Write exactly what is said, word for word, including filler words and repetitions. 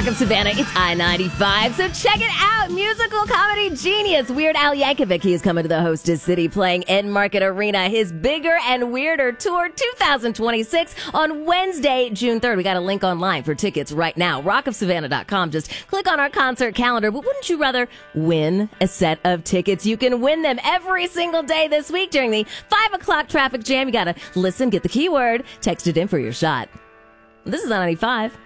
Rock of Savannah. It's I ninety-five, so check it out. Musical comedy genius Weird Al Yankovic. He is coming to the hostess city playing Ed Market Arena, his Bigger and Weirder Tour twenty twenty-six on Wednesday, June third. We got a link online for tickets right now. rock of savannah dot com. Just click on our concert calendar. But wouldn't you rather win a set of tickets? You can win them every single day this week during the five o'clock traffic jam. You got to listen, get the keyword, text it in for your shot. This is I ninety-five.